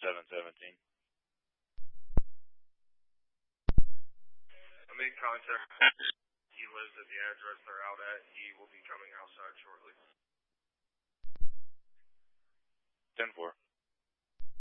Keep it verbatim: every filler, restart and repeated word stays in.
seven seventeen. I made contact. He lives at the address they're out at. He will be coming outside shortly. ten four.